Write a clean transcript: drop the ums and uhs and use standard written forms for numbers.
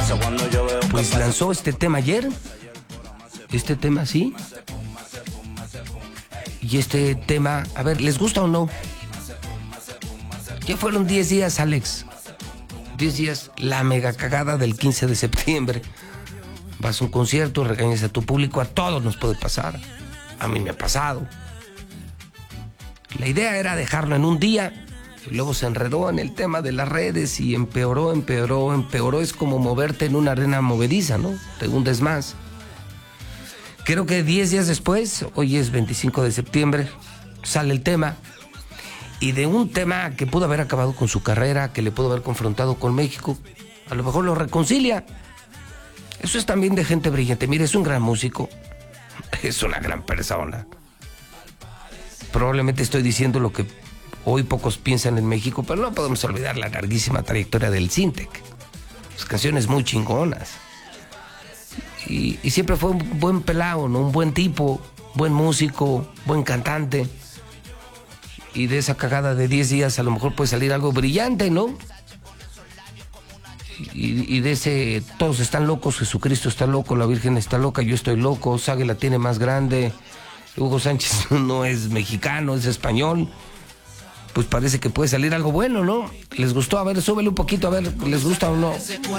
pues lanzó este tema ayer. Este tema, sí. Y este tema, a ver, ¿les gusta o no? Ya fueron 10 días, Alex. 10 días, la mega cagada del 15 de septiembre. Vas a un concierto, regañas a tu público, a todos nos puede pasar. A mí me ha pasado. La idea era dejarlo en un día, y luego se enredó en el tema de las redes y empeoró. Es como moverte en una arena movediza, ¿no? Te hundes más. Creo que 10 días después, hoy es 25 de septiembre, sale el tema. Y de un tema que pudo haber acabado con su carrera, que le pudo haber confrontado con México, a lo mejor lo reconcilia. Eso es también de gente brillante. Mire, es un gran músico, es una gran persona. Probablemente estoy diciendo lo que hoy pocos piensan en México, pero no podemos olvidar la larguísima trayectoria del Sintec. Sus canciones muy chingonas. Y siempre fue un buen pelao, ¿no? Un buen tipo, buen músico, buen cantante. Y de esa cagada de 10 días a lo mejor puede salir algo brillante, ¿no? Y de ese, todos están locos, Jesucristo está loco, la Virgen está loca, yo estoy loco, Sague la tiene más grande, Hugo Sánchez no es mexicano, es español. Pues parece que puede salir algo bueno, ¿no? ¿Les gustó? A ver, súbele un poquito, a ver, ¿les gusta o no?